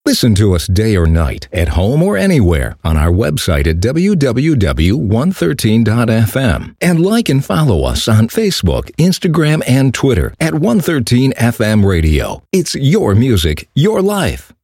Listen to us day or night, at home or anywhere, on our website at www.113.fm. And like and follow us on Facebook, Instagram, and Twitter at 113FM Radio. It's your music, your life.